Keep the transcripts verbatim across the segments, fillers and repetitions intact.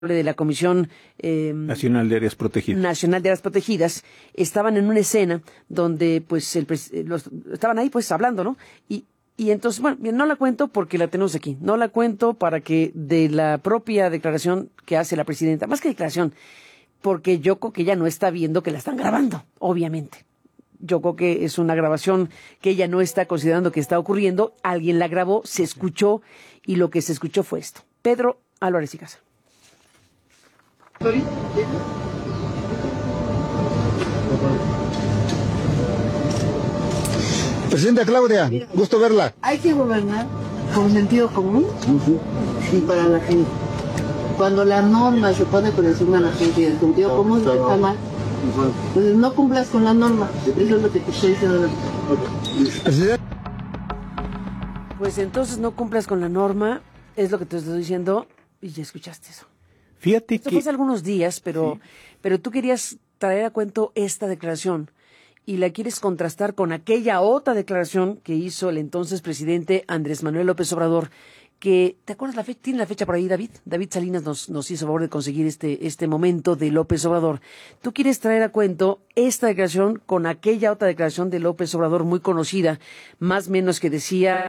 de la Comisión eh, Nacional de Áreas Protegidas. Nacional de Áreas Protegidas, estaban en una escena donde pues el pres los, estaban ahí pues hablando, ¿no? Y, y entonces, bueno, no la cuento porque la tenemos aquí, no la cuento para que de la propia declaración que hace la presidenta, más que declaración, porque yo creo que ella no está viendo que la están grabando, obviamente. Yo creo que es una grabación que ella no está considerando que está ocurriendo, alguien la grabó, se escuchó y lo que se escuchó fue esto. Pedro Álvarez y Casa. Presidenta Claudia, mira, gusto verla. Hay que gobernar con sentido común uh-huh. y para la gente. Cuando la norma se pone por encima de la gente y el sentido común está mal, entonces no cumplas con la norma. Eso es lo que te estoy diciendo. Pues entonces no cumplas con la norma, es lo que te estoy diciendo, y ya escuchaste eso. Fíjate Esto que... fue hace algunos días, pero, sí. pero tú querías traer a cuento esta declaración y la quieres contrastar con aquella otra declaración que hizo el entonces presidente Andrés Manuel López Obrador, que, ¿te acuerdas la fecha? ¿Tiene la fecha por ahí, David? David Salinas nos, nos hizo favor de conseguir este, este momento de López Obrador. Tú quieres traer a cuento esta declaración con aquella otra declaración de López Obrador muy conocida, más o menos que decía...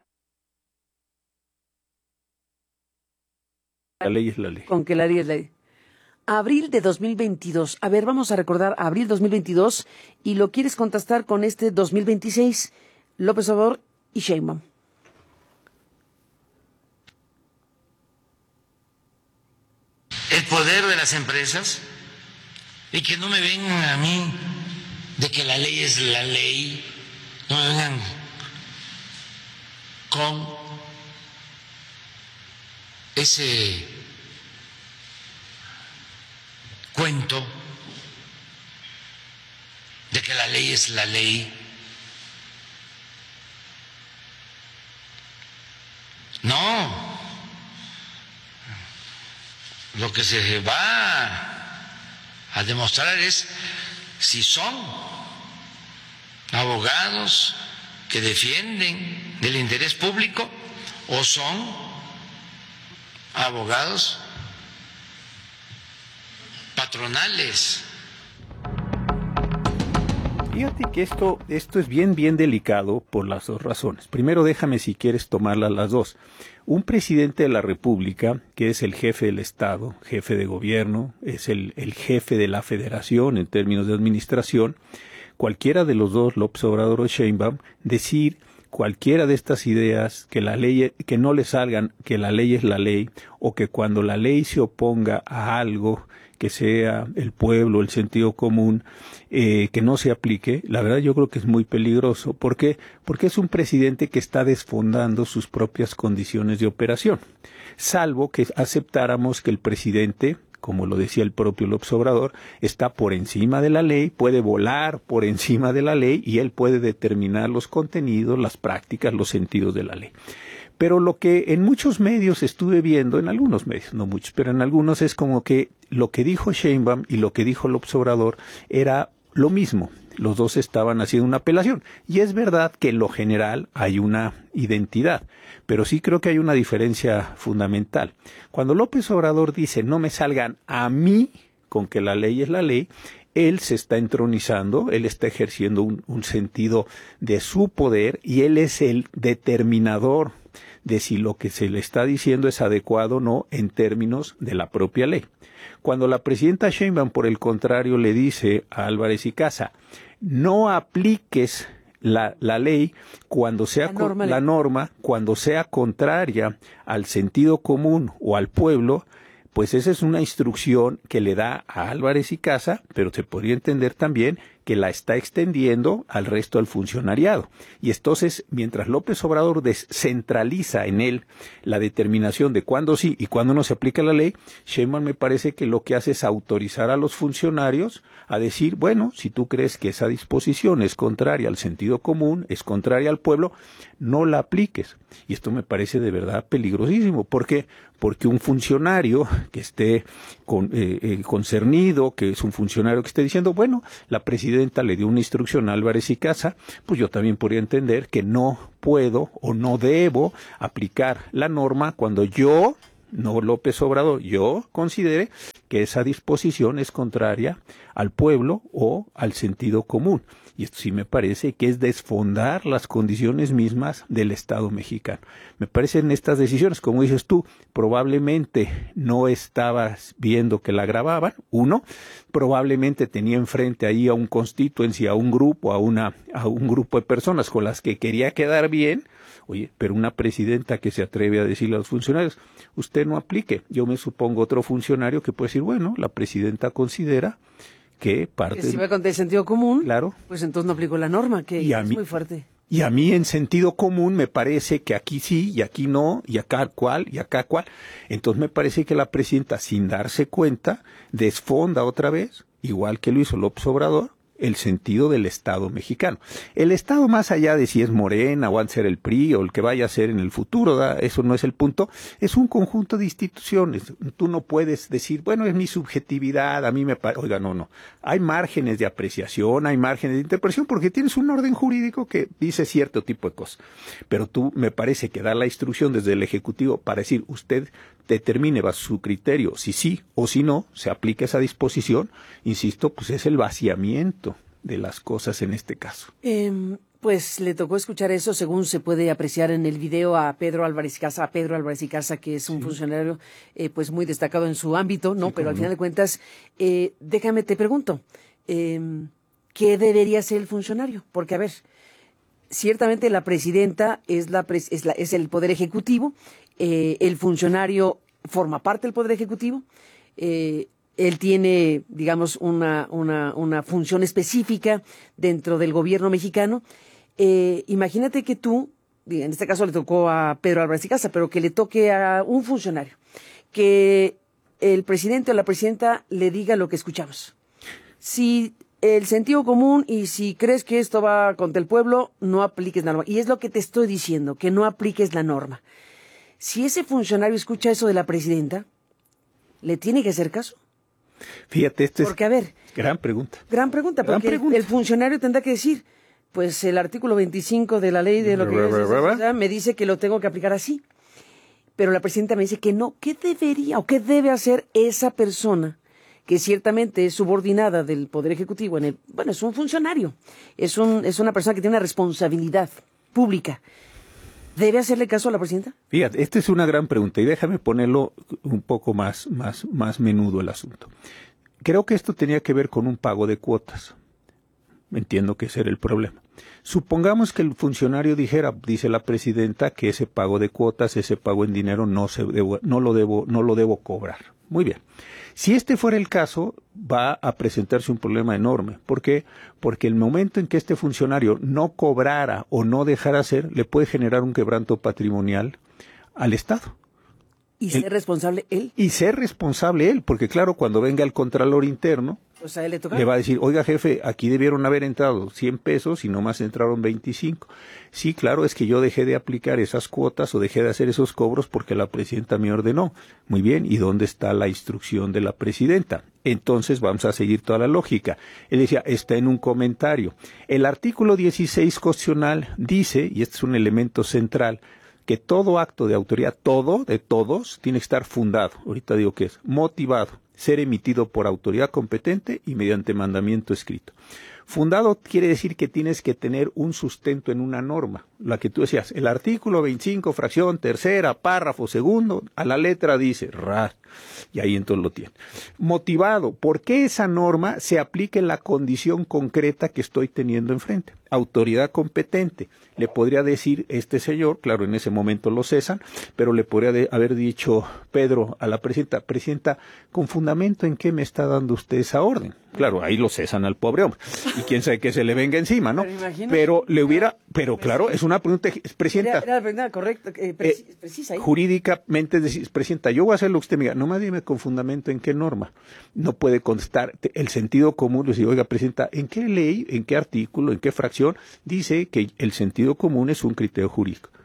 La ley es la ley. Con que la ley es la ley. Abril de dos mil veintidós. A ver, vamos a recordar abril dos mil veintidós y lo quieres contrastar con este dos mil veintiséis, López Obrador y Sheinbaum. El poder de las empresas y que no me vengan a mí de que la ley es la ley, no me vengan con ese cuento de que la ley es la ley. No, lo que se va a demostrar es si son abogados que defienden el interés público o son abogados patronales. Fíjate que esto, esto es bien, bien delicado por las dos razones. Primero, déjame si quieres tomarlas las dos. Un presidente de la República, que es el jefe del Estado, jefe de gobierno, es el, el jefe de la Federación en términos de administración, cualquiera de los dos, López Obrador o Sheinbaum, decir cualquiera de estas ideas, que la ley, que no le salgan, que la ley es la ley, o que cuando la ley se oponga a algo que sea el pueblo, el sentido común, eh, que no se aplique, la verdad yo creo que es muy peligroso. ¿Por qué? Porque es un presidente que está desfondando sus propias condiciones de operación. Salvo que aceptáramos que el presidente, como lo decía el propio López Obrador, está por encima de la ley, puede volar por encima de la ley y él puede determinar los contenidos, las prácticas, los sentidos de la ley. Pero lo que en muchos medios estuve viendo, en algunos medios, no muchos, pero en algunos es como que lo que dijo Sheinbaum y lo que dijo López Obrador era lo mismo. Los dos estaban haciendo una apelación. Y es verdad que en lo general hay una identidad, pero sí creo que hay una diferencia fundamental. Cuando López Obrador dice no me salgan a mí con que la ley es la ley, él se está entronizando, él está ejerciendo un, un sentido de su poder y él es el determinador de si lo que se le está diciendo es adecuado o no en términos de la propia ley. Cuando la presidenta Sheinbaum, por el contrario, le dice a Álvarez y Casa, no apliques la, la ley cuando sea la norma, la norma, cuando sea contraria al sentido común o al pueblo, pues esa es una instrucción que le da a Álvarez y Casa, pero se podría entender también que la está extendiendo al resto del funcionariado. Y entonces, mientras López Obrador descentraliza en él la determinación de cuándo sí y cuándo no se aplica la ley, Sheinbaum me parece que lo que hace es autorizar a los funcionarios a decir, bueno, si tú crees que esa disposición es contraria al sentido común, es contraria al pueblo, no la apliques. Y esto me parece de verdad peligrosísimo. ¿Por qué? Porque un funcionario que esté con, eh, eh, concernido, que es un funcionario que esté diciendo, bueno, la presidenta le dio una instrucción a Álvarez y Casa, pues yo también podría entender que no puedo o no debo aplicar la norma cuando yo no López Obrador, yo considere que esa disposición es contraria al pueblo o al sentido común. Y esto sí me parece que es desfondar las condiciones mismas del Estado mexicano. Me parecen estas decisiones, como dices tú, probablemente no estabas viendo que la grababan, uno, probablemente tenía enfrente ahí a un constituency, a un grupo, a una, a un grupo de personas con las que quería quedar bien. Oye, pero una presidenta que se atreve a decirle a los funcionarios, usted no aplique. Yo me supongo otro funcionario que puede decir, bueno, la presidenta considera que parte... Que si va con el sentido común, claro, pues entonces no aplicó la norma, que y a es mí, muy fuerte. Y a mí en sentido común me parece que aquí sí, y aquí no, y acá cual, y acá cual. Entonces me parece que la presidenta, sin darse cuenta, desfonda otra vez, igual que lo hizo López Obrador, el sentido del Estado mexicano. El Estado, más allá de si es Morena o va a ser el P R I o el que vaya a ser en el futuro, ¿da? Eso no es el punto, es un conjunto de instituciones. Tú no puedes decir, bueno, es mi subjetividad, a mí me parece, oiga, no, no. Hay márgenes de apreciación, hay márgenes de interpretación, porque tienes un orden jurídico que dice cierto tipo de cosas. Pero tú me parece que dar la instrucción desde el Ejecutivo para decir, usted determine bajo su criterio si sí o si no se aplica esa disposición, insisto, pues es el vaciamiento de las cosas en este caso. Eh, pues le tocó escuchar eso, según se puede apreciar en el video, a Pedro Álvarez y Casa, a Pedro Álvarez y Casa, que es un sí. funcionario eh, pues muy destacado en su ámbito, ¿no? Sí, pero al final no. de cuentas, eh, déjame te pregunto, eh, ¿qué debería ser el funcionario? Porque, a ver, ciertamente la presidenta es, la, es, la, es el Poder Ejecutivo, eh, el funcionario forma parte del Poder Ejecutivo, eh, él tiene, digamos, una, una, una función específica dentro del gobierno mexicano. Eh, imagínate que tú, en este caso le tocó a Pedro Álvarez y Casa, pero que le toque a un funcionario, que el presidente o la presidenta le diga lo que escuchamos. Si el sentido común y si crees que esto va contra el pueblo, no apliques la norma. Y es lo que te estoy diciendo, que no apliques la norma. Si ese funcionario escucha eso de la presidenta, ¿le tiene que hacer caso? Fíjate, este porque, a ver, gran pregunta. Gran pregunta, gran porque pregunta. El, el funcionario tendrá que decir, pues el artículo veinticinco de la ley de lo que es, es, me dice que lo tengo que aplicar así. Pero la presidenta me dice que no. ¿Qué debería o qué debe hacer esa persona que ciertamente es subordinada del Poder Ejecutivo? En el, bueno, es un funcionario, es, un, es una persona que tiene una responsabilidad pública. ¿Debe hacerle caso a la presidenta? Fíjate, esta es una gran pregunta y déjame ponerlo un poco más, más, más menudo el asunto. Creo que esto tenía que ver con un pago de cuotas. Entiendo que ese era el problema. Supongamos que el funcionario dijera, dice la presidenta, que ese pago de cuotas, ese pago en dinero no se debo, no lo debo, no lo debo cobrar. Muy bien. Si este fuera el caso, va a presentarse un problema enorme. ¿Por qué? Porque el momento en que este funcionario no cobrara o no dejara hacer, le puede generar un quebranto patrimonial al Estado. ¿Y ser el, responsable él? Y ser responsable él, porque claro, cuando venga el Contralor Interno, o sea, él le, toca. le va a decir, oiga jefe, aquí debieron haber entrado cien pesos y nomás entraron veinticinco. Sí, claro, es que yo dejé de aplicar esas cuotas o dejé de hacer esos cobros porque la presidenta me ordenó. Muy bien, ¿y dónde está la instrucción de la presidenta? Entonces vamos a seguir toda la lógica. Él decía, está en un comentario. El artículo dieciséis constitucional dice, y este es un elemento central, que todo acto de autoridad, todo, de todos, tiene que estar fundado. Ahorita digo que es motivado, ser emitido por autoridad competente y mediante mandamiento escrito. Fundado quiere decir que tienes que tener un sustento en una norma. La que tú decías, el artículo veinticinco, fracción tercera, párrafo segundo, a la letra dice, ra, y ahí entonces lo tiene. Motivado, ¿por qué esa norma se aplica en la condición concreta que estoy teniendo enfrente? Autoridad competente. Le podría decir este señor, claro, en ese momento lo cesan, pero le podría de, haber dicho Pedro a la presidenta, presidenta, ¿con fundamento en qué me está dando usted esa orden? Claro, ahí lo cesan al pobre hombre. Y quién sabe que se le venga encima, ¿no? Pero, pero le hubiera, pero claro, es una pregunta, presidenta. Era, era la pregunta correcta, eh, precis, eh, precisa. ¿eh? Jurídicamente, decir, presidenta, yo voy a hacer lo que usted me diga, nomás dime con fundamento en qué norma. No puede contestar el sentido común, decir, oiga, presidenta, ¿en qué ley, en qué artículo, en qué fracción dice que el sentido común es un criterio jurídico?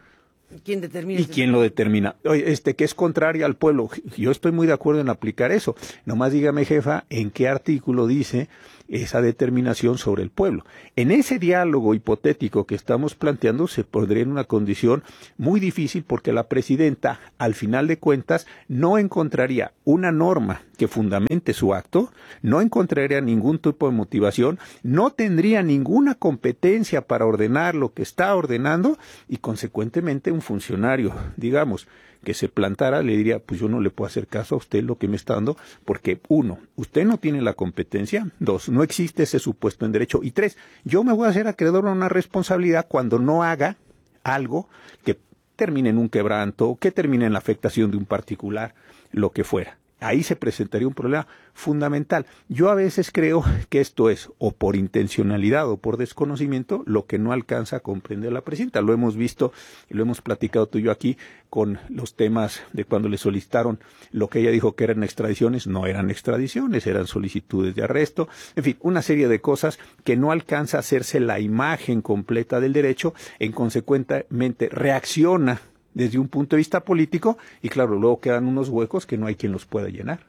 ¿Quién determina? ¿Y quién lo determina? Oye, este, que es contraria al pueblo. Yo estoy muy de acuerdo en aplicar eso. Nomás dígame, jefa, en qué artículo dice esa determinación sobre el pueblo. En ese diálogo hipotético que estamos planteando se pondría en una condición muy difícil porque la presidenta, al final de cuentas, no encontraría una norma que fundamente su acto, no encontraría ningún tipo de motivación, no tendría ninguna competencia para ordenar lo que está ordenando y, consecuentemente, un funcionario, digamos, que se plantara, le diría, pues yo no le puedo hacer caso a usted lo que me está dando, porque uno, usted no tiene la competencia, dos, no existe ese supuesto en derecho, y tres, yo me voy a hacer acreedor a una responsabilidad cuando no haga algo que termine en un quebranto, que termine en la afectación de un particular, lo que fuera. Ahí se presentaría un problema fundamental. Yo a veces creo que esto es o por intencionalidad o por desconocimiento lo que no alcanza a comprender la presidenta. Lo hemos visto y lo hemos platicado tú y yo aquí con los temas de cuando le solicitaron lo que ella dijo que eran extradiciones. No eran extradiciones, eran solicitudes de arresto. En fin, una serie de cosas que no alcanza a hacerse la imagen completa del derecho. En consecuentemente reacciona desde un punto de vista político, y claro, luego quedan unos huecos que no hay quien los pueda llenar.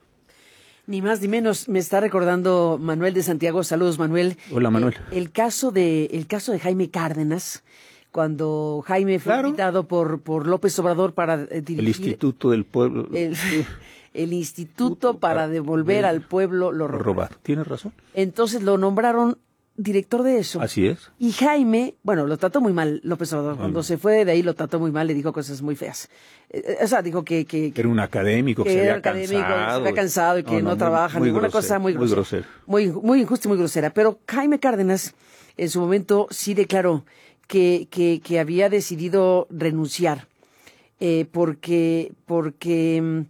Ni más ni menos, me está recordando Manuel de Santiago. Saludos, Manuel. Hola, Manuel. Eh, el caso de el caso de Jaime Cárdenas, cuando Jaime fue Claro. invitado por por López Obrador para eh, dirigir El Instituto del Pueblo el, el Instituto para devolver al pueblo lo robado. robado. ¿Tienes razón? Entonces lo nombraron director de eso. Así es. Y Jaime, bueno, lo trató muy mal López Obrador. Muy Cuando mal. se fue de ahí lo trató muy mal, le dijo cosas muy feas. Eh, o sea, dijo que, que, Que era un académico, que, que se era había académico, cansado. se había cansado y que no, muy- trabaja, muy ninguna grosero, cosa muy grosera. Muy grosero. Muy, muy injusta y muy grosera. Pero Jaime Cárdenas, en su momento, sí declaró que, que, que había decidido renunciar eh, porque, porque mm,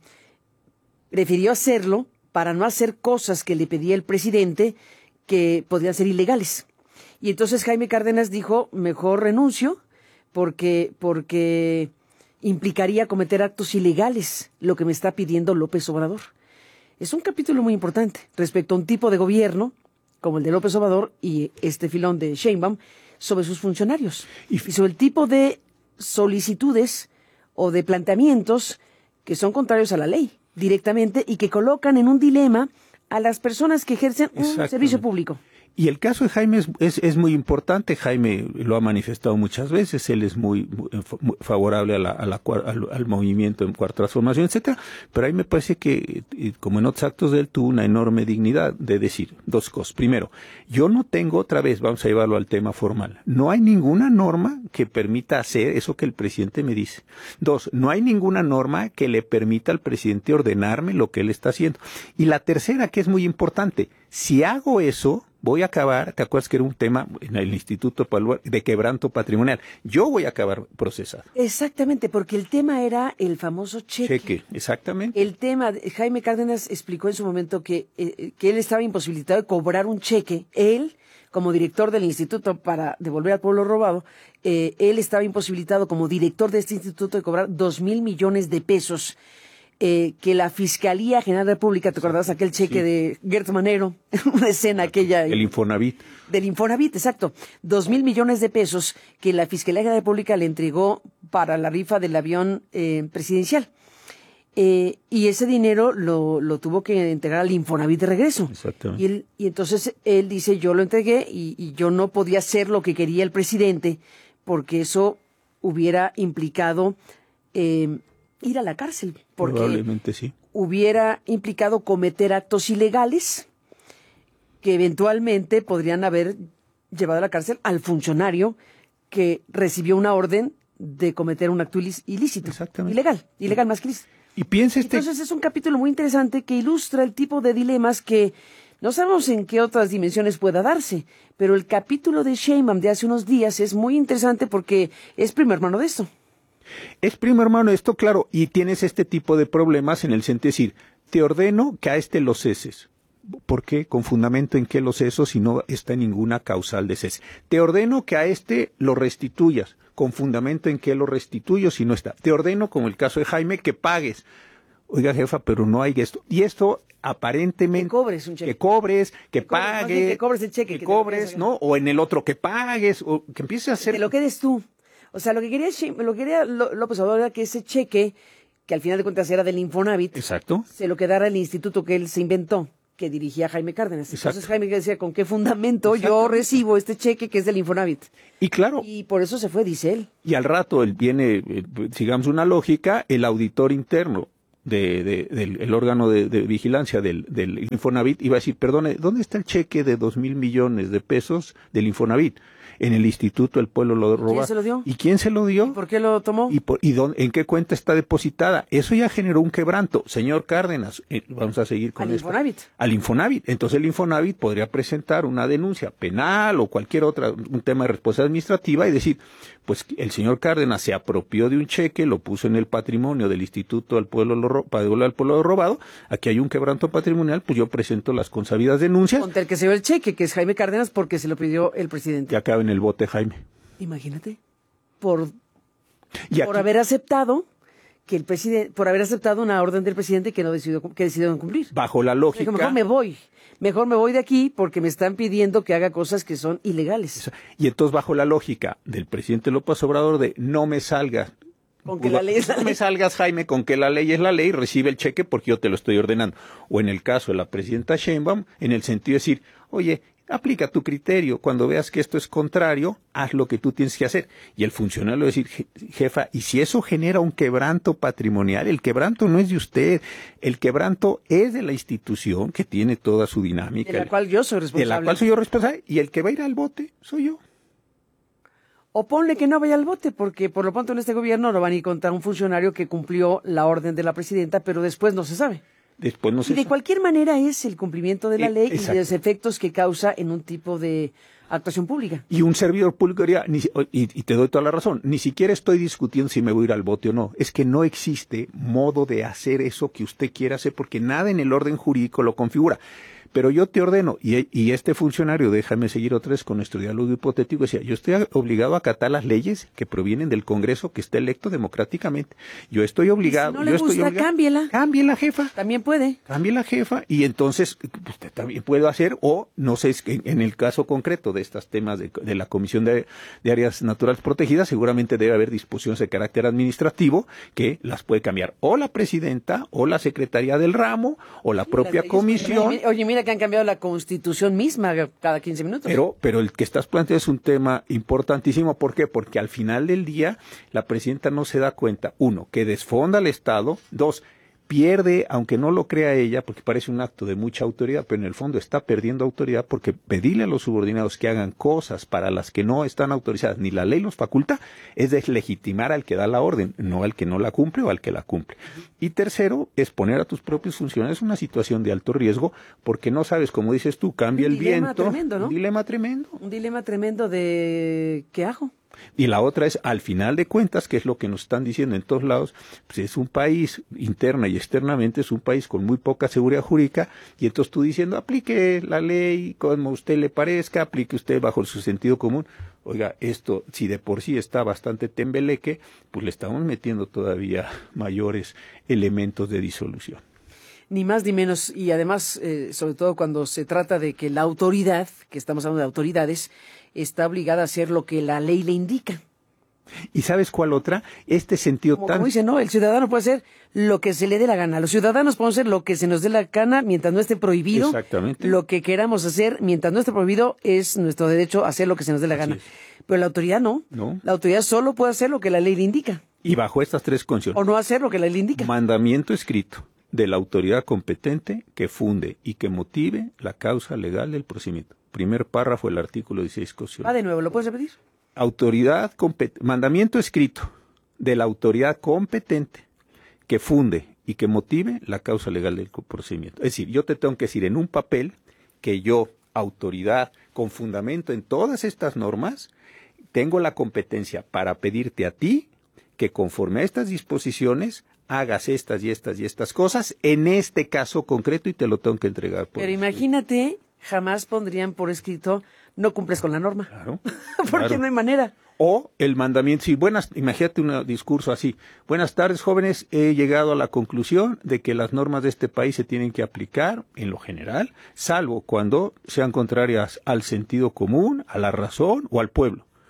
prefirió hacerlo para no hacer cosas que le pedía el presidente que podían ser ilegales. Y entonces Jaime Cárdenas dijo, mejor renuncio porque, porque implicaría cometer actos ilegales, lo que me está pidiendo López Obrador. Es un capítulo muy importante respecto a un tipo de gobierno, como el de López Obrador y este filón de Sheinbaum, sobre sus funcionarios. Y, y sobre el tipo de solicitudes o de planteamientos que son contrarios a la ley directamente y que colocan en un dilema a las personas que ejercen un servicio público. Y el caso de Jaime es, es, es muy importante. Jaime lo ha manifestado muchas veces. Él es muy, muy, muy favorable a la, a la, al, al movimiento en cuarta transformación, etcétera. Pero ahí me parece que, como en otros actos de él, tuvo una enorme dignidad de decir dos cosas. Primero, yo no tengo, otra vez, vamos a llevarlo al tema formal, no hay ninguna norma que permita hacer eso que el presidente me dice. Dos, no hay ninguna norma que le permita al presidente ordenarme lo que él está haciendo. Y la tercera, que es muy importante, si hago eso, voy a acabar, ¿te acuerdas que era un tema en el Instituto de Quebranto Patrimonial? Yo voy a acabar procesado. Exactamente, porque el tema era el famoso cheque. Cheque, exactamente. El tema, Jaime Cárdenas explicó en su momento que, eh, que él estaba imposibilitado de cobrar un cheque. Él, como director del Instituto para devolver al pueblo robado, eh, él estaba imposibilitado como director de este instituto de cobrar dos mil millones de pesos. Eh, que la Fiscalía General de la República, ¿te acordás aquel cheque sí. de Gertz Manero? Una escena aquella. El Infonavit. Del Infonavit, exacto. Dos mil millones de pesos que la Fiscalía General de la República le entregó para la rifa del avión eh, presidencial. Eh, y ese dinero lo, lo tuvo que entregar al Infonavit de regreso. Exactamente. Y, él, y entonces él dice, yo lo entregué y, y yo no podía hacer lo que quería el presidente porque eso hubiera implicado eh, ir a la cárcel. Porque probablemente sí. Hubiera implicado cometer actos ilegales que eventualmente podrían haber llevado a la cárcel al funcionario que recibió una orden de cometer un acto ilícito. Exactamente. Ilegal, ilegal más que ilícito. Y piensa este... Entonces es un capítulo muy interesante que ilustra el tipo de dilemas que no sabemos en qué otras dimensiones pueda darse, pero el capítulo de Sheinbaum de hace unos días es muy interesante porque es primo hermano de esto. Es primo hermano de esto, claro, y tienes este tipo de problemas en el sentido de decir, te ordeno que a este lo ceses. ¿Por qué? Con fundamento en qué lo ceso si no está ninguna causal de cese. Te ordeno que a este lo restituyas. Con fundamento en qué lo restituyo si no está. Te ordeno, como el caso de Jaime, que pagues. Oiga, jefa, pero no hay esto. Y esto aparentemente... Que cobres un cheque. Que cobres, que, que cobres, pagues. que cobres el cheque. Que, que cobres, ¿no? O en el otro que pagues, o que empieces a hacer... Que lo quedes tú. O sea, lo que quería, lo que quería López Obrador era que ese cheque, que al final de cuentas era del Infonavit, Exacto. se lo quedara el instituto que él se inventó, que dirigía Jaime Cárdenas. Exacto. Entonces Jaime decía, ¿con qué fundamento Exacto. yo recibo este cheque que es del Infonavit? Y claro. Y por eso se fue, dice él. Y al rato él viene, eh, sigamos una lógica, el auditor interno de, de, del el órgano de, de vigilancia del, del Infonavit iba a decir, perdone, ¿dónde está el cheque de dos mil millones de pesos del Infonavit? En el Instituto El Pueblo lo roba. ¿Quién se lo dio? ¿Y quién se lo dio? ¿Y por qué lo tomó? ¿Y, por, y dónde, en qué cuenta está depositada? Eso ya generó un quebranto. Señor Cárdenas, eh, vamos a seguir con Al esto. Infonavit. Al Infonavit. Entonces el Infonavit podría presentar una denuncia penal o cualquier otra, un tema de responsabilidad administrativa y decir, pues el señor Cárdenas se apropió de un cheque, lo puso en el patrimonio del Instituto del Pueblo lo, del Pueblo Robado, aquí hay un quebranto patrimonial, pues yo presento las consabidas denuncias. Contra el que se dio el cheque, que es Jaime Cárdenas, porque se lo pidió el presidente. Y acaba en el bote Jaime. Imagínate, por, Y por aquí, haber aceptado que el presidente, por haber aceptado una orden del presidente que no decidió, que decidió no cumplir. bajo la lógica. Dijo, mejor me voy, mejor me voy de aquí porque me están pidiendo que haga cosas que son ilegales. Y entonces bajo la lógica del presidente López Obrador de no me salgas. Con que la ley es la No me ley. salgas, Jaime, con que la ley es la ley, recibe el cheque porque yo te lo estoy ordenando. O en el caso de la presidenta Sheinbaum, en el sentido de decir, oye, aplica tu criterio, cuando veas que esto es contrario, haz lo que tú tienes que hacer. Y el funcionario decir, jefa, y si eso genera un quebranto patrimonial, el quebranto no es de usted, el quebranto es de la institución que tiene toda su dinámica. De la cual yo soy responsable. De la cual soy yo responsable, y el que va a ir al bote soy yo. O ponle que no vaya al bote, porque por lo pronto en este gobierno no van a ir contra un funcionario que cumplió la orden de la presidenta, pero después no se sabe. Después no Y sé. de cualquier manera es el cumplimiento de la Eh, ley exacto. y de los efectos que causa en un tipo de actuación pública. Y un servidor público diría, ni, y, y te doy toda la razón, ni siquiera estoy discutiendo si me voy a ir al bote o no. Es que no existe modo de hacer eso que usted quiera hacer porque nada en el orden jurídico lo configura. Pero yo te ordeno, y, y este funcionario, déjame seguir otra vez con nuestro diálogo hipotético, decía, yo estoy obligado a acatar las leyes que provienen del Congreso que está electo democráticamente. Yo estoy obligado. Y si no le yo estoy gusta, obligado, cámbiela. Cámbiela, jefa. También puede. Cambie la jefa y entonces usted también puede hacer, o no sé, es que en, en el caso concreto de estos temas de, de la Comisión de, de Áreas Naturales Protegidas, seguramente debe haber disposiciones de carácter administrativo que las puede cambiar o la presidenta, o la secretaría del ramo, o la propia Las leyes- comisión. Oye, oye, mira que han cambiado la Constitución misma cada quince minutos. Pero, pero el que estás planteando es un tema importantísimo. ¿Por qué? Porque al final del día la presidenta no se da cuenta, uno, que desfonda al Estado, dos, pierde, aunque no lo crea ella, porque parece un acto de mucha autoridad, pero en el fondo está perdiendo autoridad porque pedirle a los subordinados que hagan cosas para las que no están autorizadas, ni la ley los faculta, es deslegitimar al que da la orden, no al que no la cumple o al que la cumple. Y tercero, es poner a tus propios funcionarios en una situación de alto riesgo, porque no sabes, como dices tú, cambia Un el dilema viento. tremendo, ¿no? Un dilema tremendo. Un dilema tremendo de ¿qué hago? Y la otra es, al final de cuentas, que es lo que nos están diciendo en todos lados, pues es un país, interna y externamente, es un país con muy poca seguridad jurídica, y entonces tú diciendo, aplique la ley como a usted le parezca, aplique usted bajo su sentido común. Oiga, esto, si de por sí está bastante tembeleque, pues le estamos metiendo todavía mayores elementos de disolución. Ni más ni menos, y además, eh, sobre todo cuando se trata de que la autoridad, que estamos hablando de autoridades, está obligada a hacer lo que la ley le indica. ¿Y sabes cuál otra? Este sentido Como, tan... como dice, no, el ciudadano puede hacer lo que se le dé la gana. Los ciudadanos podemos hacer lo que se nos dé la gana mientras no esté prohibido. Exactamente. Lo que queramos hacer mientras no esté prohibido es nuestro derecho a hacer lo que se nos dé la Así gana. es. Pero la autoridad no. No. La autoridad solo puede hacer lo que la ley le indica. Y bajo estas tres condiciones. O no hacer lo que la ley le indica. Mandamiento escrito de la autoridad competente que funde y que motive la causa legal del procedimiento. Primer párrafo del artículo dieciséis Va constitucional. de nuevo, ¿lo puedes repetir? Autoridad compet- mandamiento escrito de la autoridad competente que funde y que motive la causa legal del procedimiento. Es decir, yo te tengo que decir en un papel que yo, autoridad, con fundamento en todas estas normas, tengo la competencia para pedirte a ti que conforme a estas disposiciones hagas estas y estas y estas cosas en este caso concreto y te lo tengo que entregar. Por Pero imagínate, jamás pondrían por escrito, no cumples con la norma. Claro. Porque claro. no hay manera. O el mandamiento, sí, buenas, imagínate un discurso así. Buenas tardes, jóvenes, he llegado a la conclusión de que las normas de este país se tienen que aplicar en lo general, salvo cuando sean contrarias al sentido común, a la razón o al pueblo.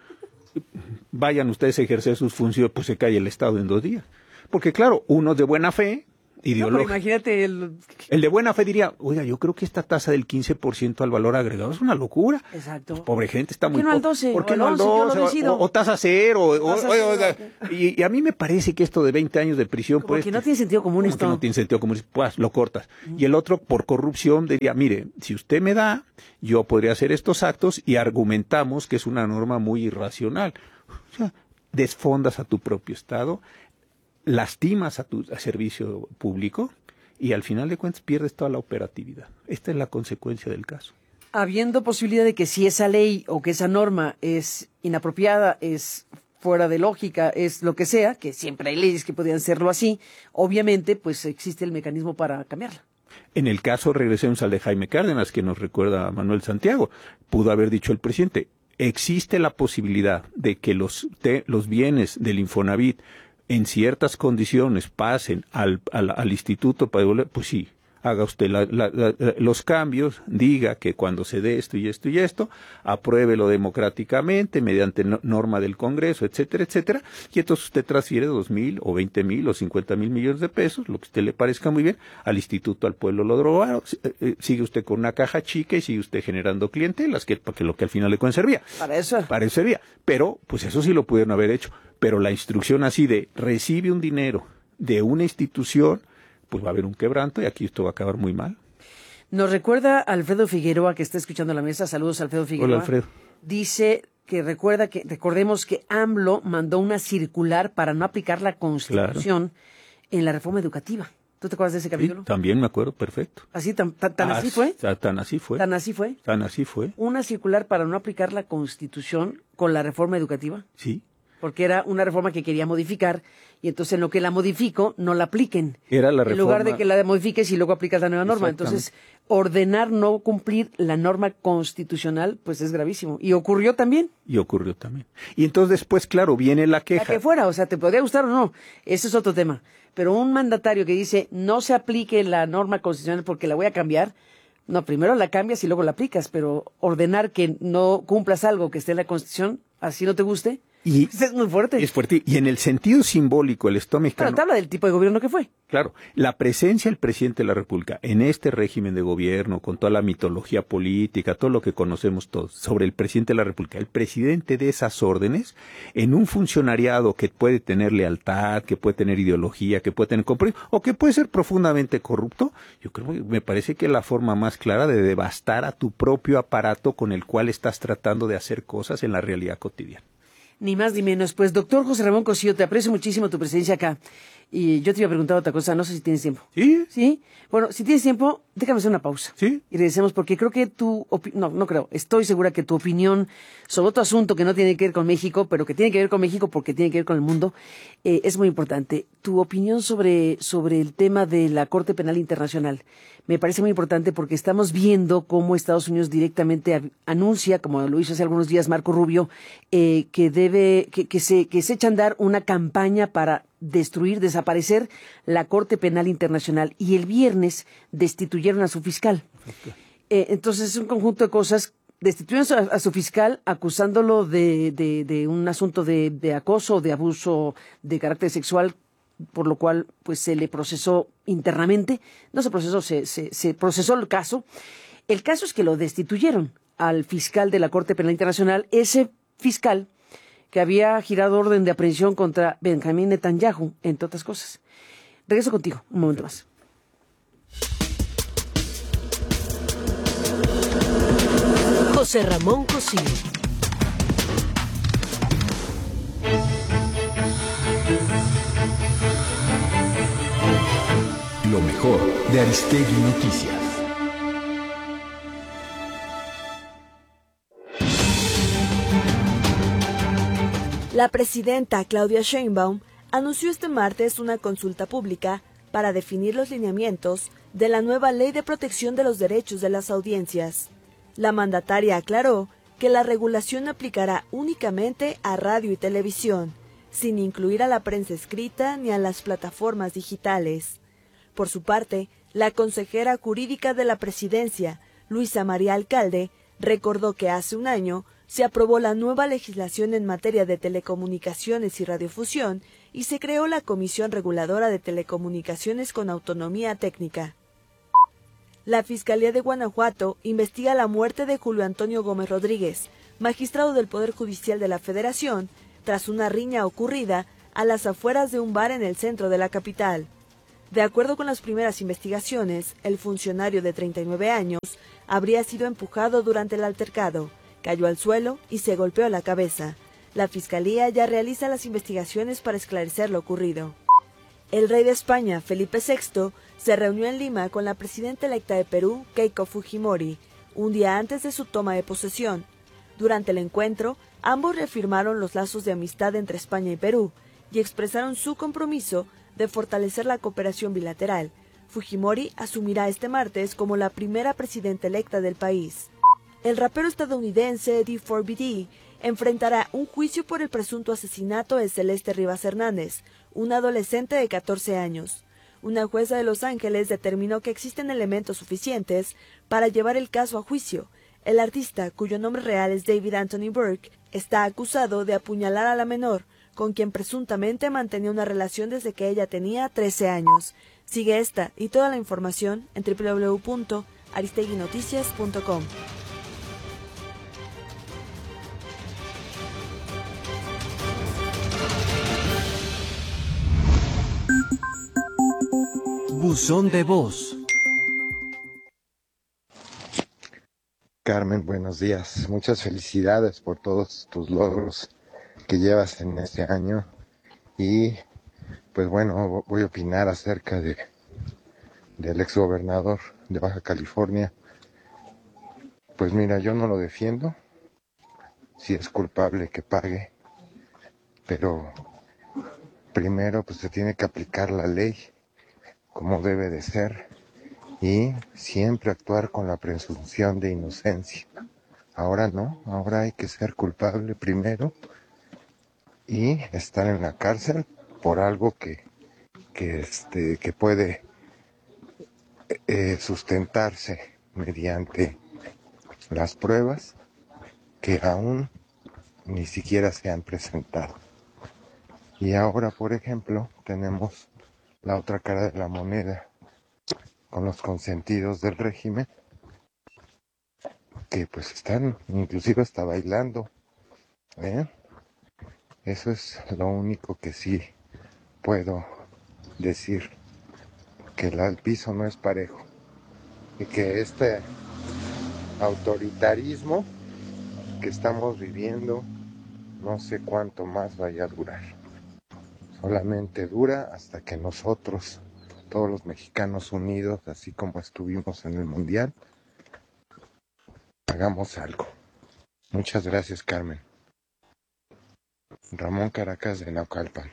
vayan ustedes a ejercer sus funciones, pues se cae el Estado en dos días. Porque claro, uno de buena fe, ideológico. No, imagínate el... el de buena fe diría, oiga, yo creo que esta tasa del quince por ciento al valor agregado es una locura. Exacto. Pues, pobre gente, está ¿Por muy... qué no al doce? ¿Por qué o no al doce? O, o, o tasa cero. O, o, Tasa o, cero. o, y, y a mí me parece que esto de veinte años de prisión... Como pues, que no tiene sentido común como esto. que no tiene sentido común, pues lo cortas. Mm. Y el otro, por corrupción, diría, mire, si usted me da, yo podría hacer estos actos y argumentamos que es una norma muy irracional. O sea, desfondas a tu propio Estado, lastimas a tu a servicio público y al final de cuentas pierdes toda la operatividad. Esta es la consecuencia del caso. Habiendo posibilidad de que si esa ley o que esa norma es inapropiada, es fuera de lógica, es lo que sea, que siempre hay leyes que podrían serlo así, obviamente pues existe el mecanismo para cambiarla. En el caso, regresemos al de Jaime Cárdenas, que nos recuerda a Manuel Santiago, pudo haber dicho el presidente, existe la posibilidad de que los, te, los bienes del Infonavit en ciertas condiciones pasen al, al, al instituto para devolver, pues sí, haga usted la, la, la, los cambios, diga que cuando se dé esto y esto y esto, apruébelo democráticamente mediante no, norma del Congreso, etcétera, etcétera, y entonces usted transfiere dos mil o veinte mil o cincuenta mil millones de pesos, lo que a usted le parezca muy bien, al Instituto al Pueblo lo drogaron, eh, sigue usted con una caja chica y sigue usted generando clientelas, que, que lo que al final le conservía. Para eso. Para eso servía, pero pues eso sí lo pudieron haber hecho. Pero la instrucción así de recibe un dinero de una institución, pues va a haber un quebranto y aquí esto va a acabar muy mal. Nos recuerda Alfredo Figueroa, que está escuchando la mesa. Saludos, Alfredo Figueroa. Hola, Alfredo. Dice que recuerda que, recordemos que AMLO mandó una circular para no aplicar la Constitución claro. en la reforma educativa. ¿Tú te acuerdas de ese capítulo? Sí, también me acuerdo, perfecto. ¿Así, tan, tan, tan ah, así fue? Tan así fue. ¿Tan así fue? Tan así fue. Una circular para no aplicar la Constitución con la reforma educativa. Sí. Porque era una reforma que quería modificar, y entonces en lo que la modifico, no la apliquen. Era la reforma... En lugar de que la modifiques y luego aplicas la nueva norma. Entonces, ordenar no cumplir la norma constitucional, pues es gravísimo. Y ocurrió también. Y ocurrió también. Y entonces después, claro, viene la queja. La que fuera, o sea, te podría gustar o no. Ese es otro tema. Pero un mandatario que dice, no se aplique la norma constitucional porque la voy a cambiar... No, primero la cambias y luego la aplicas, pero ordenar que no cumplas algo que esté en la Constitución, así no te guste, y es muy fuerte. Es fuerte. Y en el sentido simbólico, el Estado mexicano... Pero te habla del tipo de gobierno que fue. Claro, la presencia del presidente de la República en este régimen de gobierno, con toda la mitología política, todo lo que conocemos todos sobre el presidente de la República, el presidente de esas órdenes, en un funcionariado que puede tener lealtad, que puede tener ideología, que puede tener compromiso, o que puede ser profundamente corrupto, yo creo que me parece que es la forma más clara de devastar a tu propio aparato con el cual estás tratando de hacer cosas en la realidad cotidiana. Ni más ni menos. Pues, doctor José Ramón Cosío, te aprecio muchísimo tu presencia acá. Y yo te iba a preguntar otra cosa, no sé si tienes tiempo. ¿Sí? ¿Sí? Bueno, si tienes tiempo, déjame hacer una pausa. ¿Sí? Y regresemos, porque creo que tu... Opi- no, no creo. Estoy segura que tu opinión sobre otro asunto que no tiene que ver con México, pero que tiene que ver con México porque tiene que ver con el mundo, eh, es muy importante. Tu opinión sobre, sobre el tema de la Corte Penal Internacional me parece muy importante porque estamos viendo cómo Estados Unidos directamente a- anuncia, como lo hizo hace algunos días Marco Rubio, eh, que debe, que, que se, que se echa a andar una campaña para destruir, desaparecer la Corte Penal Internacional. Y el viernes destituyeron a su fiscal. Eh, entonces es un conjunto de cosas. Destituyeron a, a su fiscal acusándolo de, de, de un asunto de, de acoso, de abuso de carácter sexual, por lo cual pues se le procesó internamente. No se procesó, se, se, se procesó el caso. El caso es que lo destituyeron al fiscal de la Corte Penal Internacional. Ese fiscal que había girado orden de aprehensión contra Benjamín Netanyahu, entre otras cosas. Regreso contigo, un momento más. José Ramón Cosío. Lo mejor de Aristegui Noticias. La presidenta Claudia Sheinbaum anunció este martes una consulta pública para definir los lineamientos de la nueva Ley de Protección de los Derechos de las Audiencias. La mandataria aclaró que la regulación aplicará únicamente a radio y televisión, sin incluir a la prensa escrita ni a las plataformas digitales. Por su parte, la consejera jurídica de la presidencia, Luisa María Alcalde, recordó que hace un año se aprobó la nueva legislación en materia de telecomunicaciones y radiofusión y se creó la Comisión Reguladora de Telecomunicaciones con Autonomía Técnica. La Fiscalía de Guanajuato investiga la muerte de Julio Antonio Gómez Rodríguez, magistrado del Poder Judicial de la Federación, tras una riña ocurrida a las afueras de un bar en el centro de la capital. De acuerdo con las primeras investigaciones, el funcionario de treinta y nueve años habría sido empujado durante el altercado, cayó al suelo y se golpeó la cabeza. La Fiscalía ya realiza las investigaciones para esclarecer lo ocurrido. El rey de España, Felipe sexto, se reunió en Lima con la presidenta electa de Perú, Keiko Fujimori, un día antes de su toma de posesión. Durante el encuentro, ambos reafirmaron los lazos de amistad entre España y Perú y expresaron su compromiso de fortalecer la cooperación bilateral. Fujimori asumirá este martes como la primera presidenta electa del país. El rapero estadounidense D cuatro B D enfrentará un juicio por el presunto asesinato de Celeste Rivas Hernández, una adolescente de catorce años. Una jueza de Los Ángeles determinó que existen elementos suficientes para llevar el caso a juicio. El artista, cuyo nombre real es David Anthony Burke, está acusado de apuñalar a la menor, con quien presuntamente mantenía una relación desde que ella tenía trece años. Sigue esta y toda la información en doble u doble u doble u punto aristegui noticias punto com. Buzón de voz. Carmen, buenos días. Muchas felicidades por todos tus logros que llevas en este año. Y pues bueno, voy a opinar acerca de del exgobernador de Baja California. Pues mira, yo no lo defiendo. Si es culpable, que pague. Pero primero pues se tiene que aplicar la ley como debe de ser y siempre actuar con la presunción de inocencia. Ahora no, ahora hay que ser culpable primero y estar en la cárcel por algo que que este que puede eh, sustentarse mediante las pruebas que aún ni siquiera se han presentado. Y ahora, por ejemplo, tenemos la otra cara de la moneda con los consentidos del régimen que pues están inclusive hasta bailando, ¿eh? Eso es lo único que sí puedo decir, que el piso no es parejo y que este autoritarismo que estamos viviendo no sé cuánto más vaya a durar. Solamente dura hasta que nosotros, todos los mexicanos unidos, así como estuvimos en el Mundial, hagamos algo. Muchas gracias, Carmen. Ramón Caracas, de Naucalpan.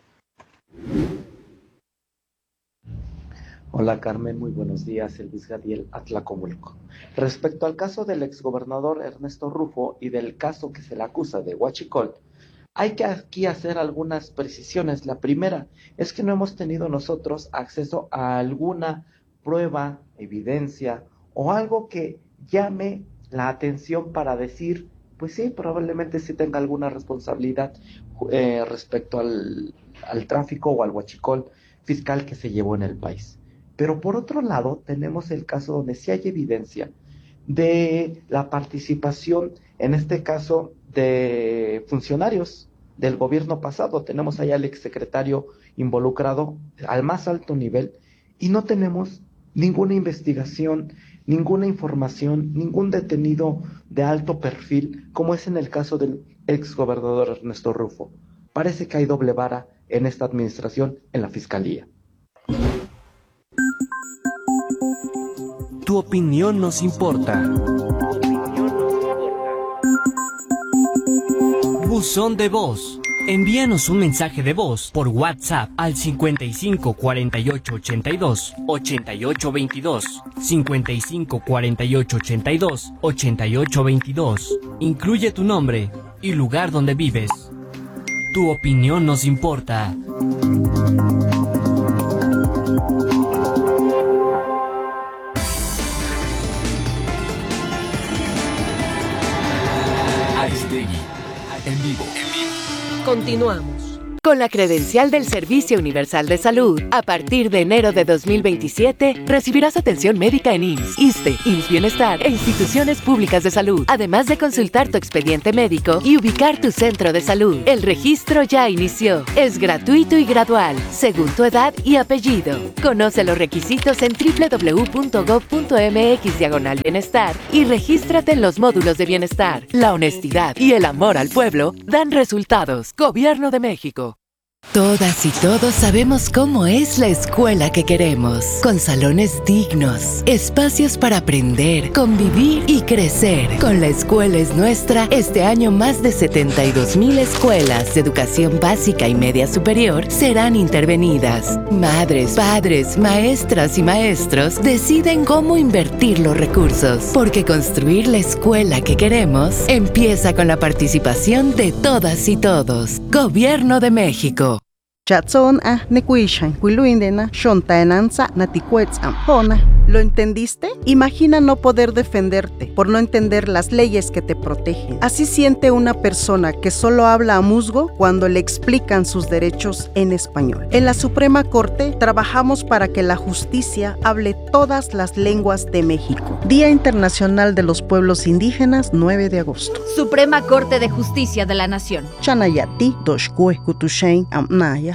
Hola Carmen, muy buenos días, Elvis Gadiel, Atlacomulco. Respecto al caso del exgobernador Ernesto Rufo y del caso que se le acusa de huachicol, hay que aquí hacer algunas precisiones. La primera es que no hemos tenido nosotros acceso a alguna prueba, evidencia o algo que llame la atención para decir, pues sí, probablemente sí tenga alguna responsabilidad eh, respecto al, al tráfico o al huachicol fiscal que se llevó en el país. Pero por otro lado, tenemos el caso donde sí hay evidencia de la participación, en este caso, de funcionarios del gobierno pasado. Tenemos allá al exsecretario involucrado al más alto nivel y no tenemos ninguna investigación, ninguna información, ningún detenido de alto perfil, como es en el caso del exgobernador Ernesto Rufo. Parece que hay doble vara en esta administración, en la Fiscalía. Tu opinión nos importa. Buzón de voz. Envíanos un mensaje de voz por WhatsApp al cincuenta y cinco cuarenta y ocho ochenta y dos ochenta y ocho veintidós, cincuenta y cinco cuarenta y ocho ochenta y dos ochenta y ocho veintidós. Incluye tu nombre y lugar donde vives. Tu opinión nos importa. en vivo. Continuamos. Con la credencial del Servicio Universal de Salud, a partir de enero de dos mil veintisiete, recibirás atención médica en I M S S, ISSSTE, I M S S Bienestar e instituciones públicas de salud, además de consultar tu expediente médico y ubicar tu centro de salud. El registro ya inició. Es gratuito y gradual, según tu edad y apellido. Conoce los requisitos en doble u doble u doble u punto gob punto eme equis diagonal bienestar y regístrate en los módulos de bienestar. La honestidad y el amor al pueblo dan resultados. Gobierno de México. Todas y todos sabemos cómo es la escuela que queremos, con salones dignos, espacios para aprender, convivir y crecer. Con La Escuela es Nuestra, este año más de setenta y dos mil escuelas de educación básica y media superior serán intervenidas. Madres, padres, maestras y maestros deciden cómo invertir los recursos, porque construir la escuela que queremos empieza con la participación de todas y todos. Gobierno de México. Chatson a nekuishan, kuiluindena, shontaenanza, naticuetzam, pona. ¿Lo entendiste? Imagina no poder defenderte por no entender las leyes que te protegen. Así siente una persona que solo habla a musgo cuando le explican sus derechos en español. En la Suprema Corte trabajamos para que la justicia hable todas las lenguas de México. Día Internacional de los Pueblos Indígenas, nueve de agosto. Suprema Corte de Justicia de la Nación. Chanayati, doshkue kutushain amnaya.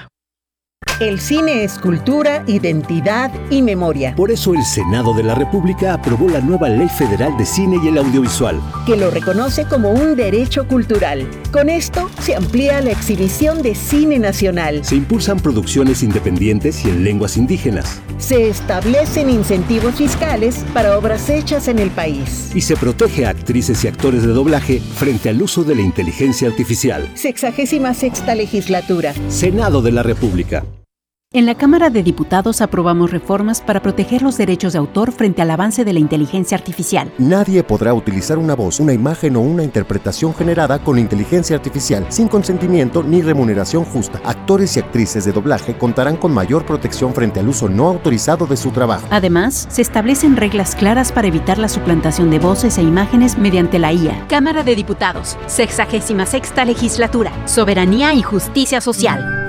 El cine es cultura, identidad y memoria. Por eso el Senado de la República aprobó la nueva Ley Federal de Cine y el Audiovisual, que lo reconoce como un derecho cultural. Con esto se amplía la exhibición de cine nacional. Se impulsan producciones independientes y en lenguas indígenas. Se establecen incentivos fiscales para obras hechas en el país. Y se protege a actrices y actores de doblaje frente al uso de la inteligencia artificial. Sexagésima sexta legislatura. Senado de la República. En la Cámara de Diputados aprobamos reformas para proteger los derechos de autor frente al avance de la inteligencia artificial. Nadie podrá utilizar una voz, una imagen o una interpretación generada con inteligencia artificial sin consentimiento ni remuneración justa. Actores y actrices de doblaje contarán con mayor protección frente al uso no autorizado de su trabajo. Además, se establecen reglas claras para evitar la suplantación de voces e imágenes mediante la I A. Cámara de Diputados, sexagésima sexta legislatura, soberanía y justicia social.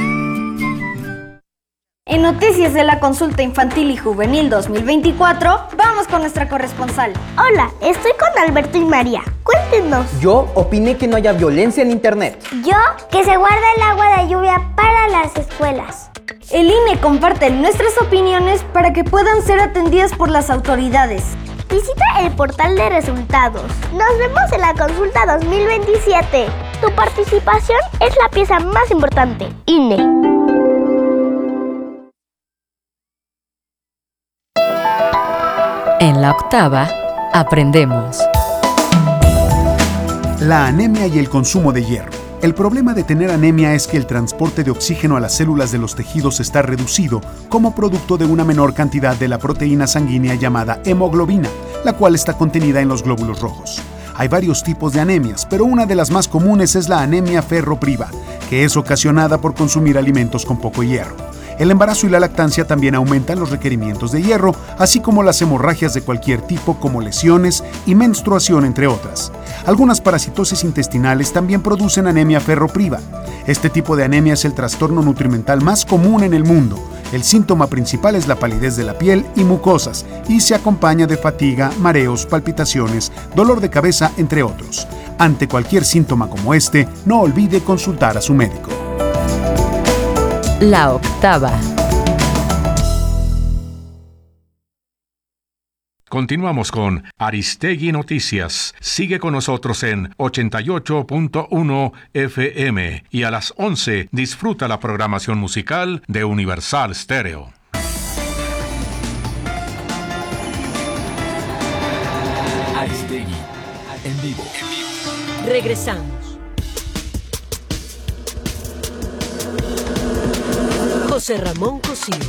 En noticias de la Consulta Infantil y Juvenil dos mil veinticuatro, vamos con nuestra corresponsal. Hola, estoy con Alberto y María. Cuéntenos. Yo opiné que no haya violencia en internet. Yo, que se guarda el agua de lluvia para las escuelas. El I N E comparte nuestras opiniones para que puedan ser atendidas por las autoridades. Visita el portal de resultados. Nos vemos en la Consulta dos mil veintisiete. Tu participación es la pieza más importante. I N E. En la octava, aprendemos. La anemia y el consumo de hierro. El problema de tener anemia es que el transporte de oxígeno a las células de los tejidos está reducido como producto de una menor cantidad de la proteína sanguínea llamada hemoglobina, la cual está contenida en los glóbulos rojos. Hay varios tipos de anemias, pero una de las más comunes es la anemia ferropriva, que es ocasionada por consumir alimentos con poco hierro. El embarazo y la lactancia también aumentan los requerimientos de hierro, así como las hemorragias de cualquier tipo como lesiones y menstruación, entre otras. Algunas parasitosis intestinales también producen anemia ferropriva. Este tipo de anemia es el trastorno nutrimental más común en el mundo. El síntoma principal es la palidez de la piel y mucosas, y se acompaña de fatiga, mareos, palpitaciones, dolor de cabeza, entre otros. Ante cualquier síntoma como este, no olvide consultar a su médico. La octava. Continuamos con Aristegui Noticias. Sigue con nosotros en ochenta y ocho punto uno F M y a las once disfruta la programación musical de Universal Stereo. Aristegui, en vivo. Regresamos. José Ramón Cosío.